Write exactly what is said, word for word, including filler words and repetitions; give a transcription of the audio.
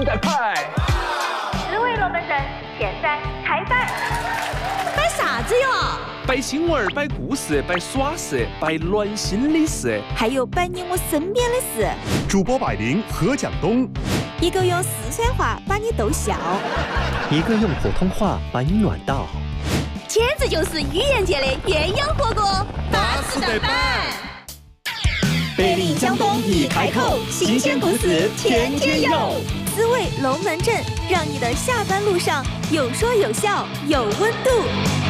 带派。 滋味龙门阵现在开摆。 摆啥子哟？ 摆新闻，摆故事，摆耍事，摆暖心的事， 还有摆你我身边的事。 主播百灵何蒋东， 一个用四川话把你逗笑， 一个用普通话把你暖到， 简直就是语言界的鸳鸯火锅，巴适的板。 百灵江东一开口，新鲜故事天天有。 滋味龙门阵，让你的下班路上有说有笑有温度。